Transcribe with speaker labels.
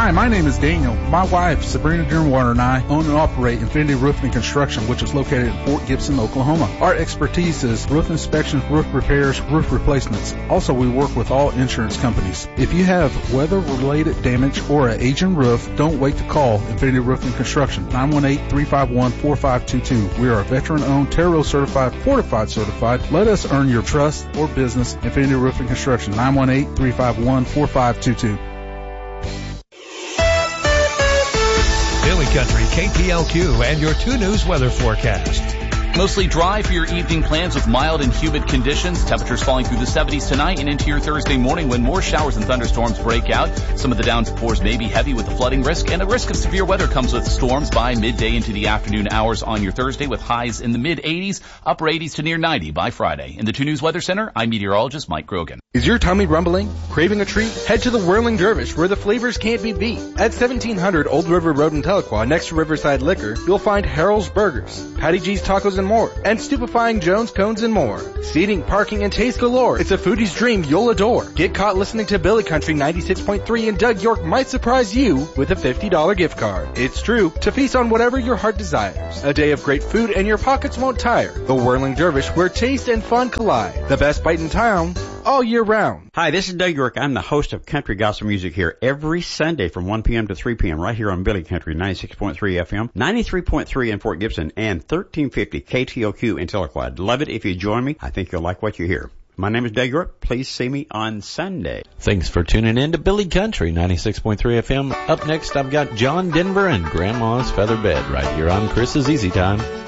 Speaker 1: Hi, my name is Daniel. My wife, Sabrina Dearwater, and I own and operate Infinity Roofing and Construction, which is located in Fort Gibson, Oklahoma. Our expertise is roof inspections, roof repairs, roof replacements. Also, we work with all insurance companies. If you have weather-related damage or an aging roof, don't wait to call Infinity Roofing and Construction, 918-351-4522. We are a veteran-owned, Terrell certified, fortified certified. Let us earn your trust or business. Infinity Roofing and Construction, 918-351-4522.
Speaker 2: Billy Country, KPLQ, and your 2 News weather forecast.
Speaker 3: Mostly dry for your evening plans with mild and humid conditions. Temperatures falling through the 70s tonight and into your Thursday morning when more showers and thunderstorms break out. Some of the downpours may be heavy with the flooding risk, and a risk of severe weather comes with storms by midday into the afternoon hours on your Thursday with highs in the mid-80s, upper 80s to near 90 by Friday. In the 2 News Weather Center, I'm meteorologist Mike Grogan.
Speaker 4: Is your tummy rumbling? Craving a treat? Head to the Whirling Dervish where the flavors can't be beat. At 1700 Old River Road in Tahlequah next to Riverside Liquor, you'll find Harold's Burgers, Patty G's Tacos and more, and Stupefying Jones Cones and more. Seating, parking, and taste galore. It's a foodie's dream you'll adore. Get caught listening to Billy Country 96.3 and Doug York might surprise you with a $50 gift card. It's true, to feast on whatever your heart desires. A day of great food and your pockets won't tire. The Whirling Dervish where taste and fun collide. The best bite in town all year round.
Speaker 5: Hi, this is Doug York. I'm the host of Country Gospel Music here every Sunday from 1 p.m. to 3 p.m. right here on Billy Country 96.3 FM, 93.3 in Fort Gibson, and 1350 KTOQ in Tahlequah. Love it if you join me. I think you'll like what you hear. My name is Doug York. Please see me on Sunday.
Speaker 6: Thanks for tuning in to Billy Country 96.3 FM. Up next, I've got John Denver and Grandma's Feather Bed right here on Chris's Easy Time.